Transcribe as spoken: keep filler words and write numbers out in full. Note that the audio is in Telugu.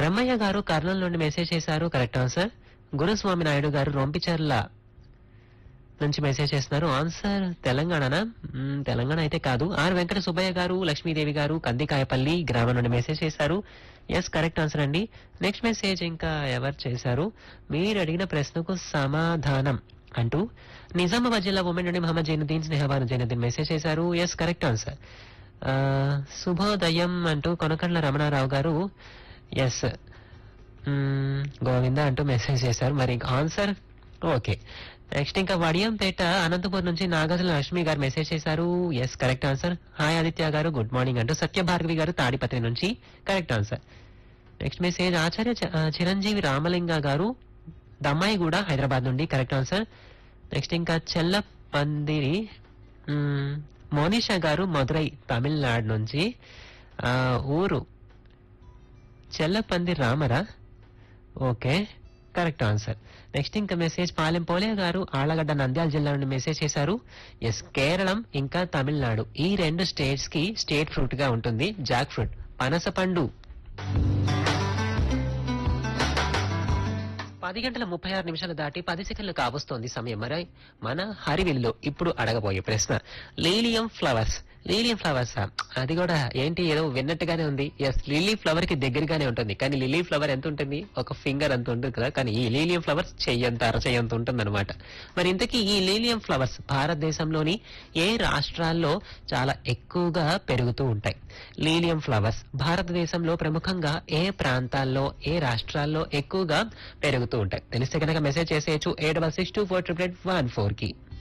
బ్రహ్మయ్య గారు కర్నూలు నుండి మెసేజ్ చేశారు. Correct answer. గురుస్వామి నాయుడు గారు రొంపిచర్ల నుంచి మెసేజ్ చేస్తున్నారు. ఆన్సర్ తెలంగాణనా? మ్మ్, తెలంగాణ అయితే కాదు. ఆర్ వెంకట సుబ్బయ్య గారు లక్ష్మీదేవి గారు కందికాయపల్లి గ్రామం నుండి మెసేజ్ చేశారు. ఎస్ కరెక్ట్ ఆన్సర్ అండి. నెక్స్ట్ మెసేజ్ ఇంకా ఎవరు చేశారు? మీరు అడిగిన ప్రశ్నకు సమాధానం అంటూ నిజామాబాద్ జిల్లా ఉమెన్ నుండి మహమ్మద్ జైనుద్దీన్ స్నేహబాను జైనుద్దీన్ మెసేజ్ చేశారు. Yes correct answer. ఆ, శుభోదయం అంటూ కొనకండ్ల రమణారావు గారు ఎస్ గోవింద అంటూ మెసేజ్ చేశారు. మరి ఆన్సర్ ఓకే. నెక్స్ట్ ఇంకా వడియంపేట అనంతపూర్ నుంచి నాగార్జున లక్ష్మి గారు మెసేజ్ చేశారు. Yes correct answer. Hi Aditya గారు గుడ్ మార్నింగ్ అంటూ సత్యభార్గవి గారు తాడిపత్రి నుంచి కరెక్ట్ ఆన్సర్. నెక్స్ట్ మెసేజ్ ఆచార్య చ- ఆ, చిరంజీవి రామలింగ గారు దమ్మాయి కూడా హైదరాబాద్ నుండి కరెక్ట్ ఆన్సర్. నెక్స్ట్ ఇంకా చెల్ల పందిరి మ్మ్, మోనిషా గారు మధురై తమిళనాడు నుంచి ఆ, ఊరు చెల్లపంది రామరా ఓకే కరెక్ట్ ఆన్సర్. నెక్స్ట్ ఇంకా మెసేజ్ పాలెం పోలే గారు ఆళ్లగడ్డ నంద్యాల జిల్లా నుండి మెసేజ్ చేశారు. ఎస్ కేరళం ఇంకా తమిళనాడు ఈ రెండు స్టేట్స్ కి స్టేట్ ఫ్రూట్ గా ఉంటుంది జాక్ ఫ్రూట్ పనస పండు. పది గంటల ముప్పై ఆరు నిమిషాలు దాటి పది సెకండ్లు కావస్తోంది సమయం. మరి మన హరివిల్లో ఇప్పుడు అడగబోయే ప్రశ్న లీలియం ఫ్లవర్స్. లీలియం ఫ్లవర్స్ అది కూడా ఏంటి ఏదో విన్నట్టుగానే ఉంది. ఎస్ లిల్లీ ఫ్లవర్ కి దగ్గరగానే ఉంటుంది. కానీ లిల్లీ ఫ్లవర్ ఎంత ఉంటుంది? ఒక ఫింగర్ అంత ఉంటుంది కదా. కానీ ఈ లీలియం ఫ్లవర్స్ చెయ్యంత అరచెయ్యంత ఉంటుంది అనమాట. మరి ఇంతకీ ఈ లీలియం ఫ్లవర్స్ భారతదేశంలోని ఏ రాష్ట్రాల్లో చాలా ఎక్కువగా పెరుగుతూ ఉంటాయి? లీలియం ఫ్లవర్స్ భారతదేశంలో ప్రముఖంగా ఏ ప్రాంతాల్లో ఏ రాష్ట్రాల్లో ఎక్కువగా పెరుగుతూ ఉంటాయి? తెలిస్తే కనుక మెసేజ్ చేసేయచ్చు eight double six two four triple eight one four కి.